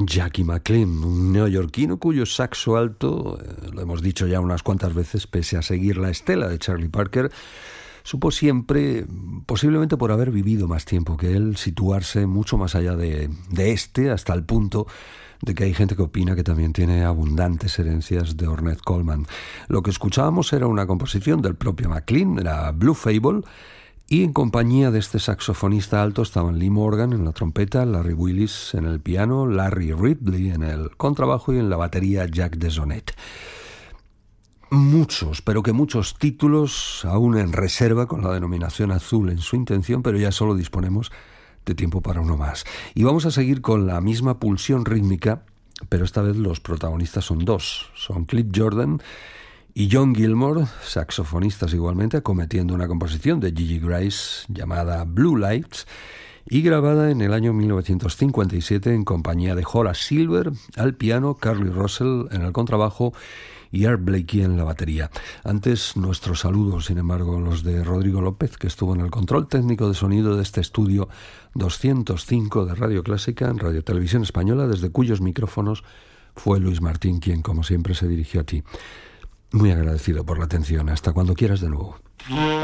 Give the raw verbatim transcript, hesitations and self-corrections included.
Jackie McLean, un neoyorquino cuyo saxo alto, eh, lo hemos dicho ya unas cuantas veces, pese a seguir la estela de Charlie Parker, supo siempre, posiblemente por haber vivido más tiempo que él, situarse mucho más allá de, de este, hasta el punto de que hay gente que opina que también tiene abundantes herencias de Ornette Coleman. Lo que escuchábamos era una composición del propio McLean, era Blue Fable, y en compañía de este saxofonista alto estaban Lee Morgan en la trompeta, Larry Willis en el piano, Larry Ridley en el contrabajo y en la batería Jack DeZonet. Muchos, pero que muchos títulos aún en reserva con la denominación azul en su intención, pero ya solo disponemos de tiempo para uno más. Y vamos a seguir con la misma pulsión rítmica, pero esta vez los protagonistas son dos, son Cliff Jordan y John Gilmore, saxofonistas igualmente, acometiendo una composición de Gigi Grace llamada Blue Lights y grabada en el año mil novecientos cincuenta y siete en compañía de Horace Silver al piano, Carly Russell en el contrabajo y Art Blakey en la batería. Antes, nuestros saludos, sin embargo, los de Rodrigo López, que estuvo en el control técnico de sonido de este estudio doscientos cinco de Radio Clásica en Radio Televisión Española, desde cuyos micrófonos fue Luis Martín quien, como siempre, se dirigió a ti. Muy agradecido por la atención. Hasta cuando quieras de nuevo.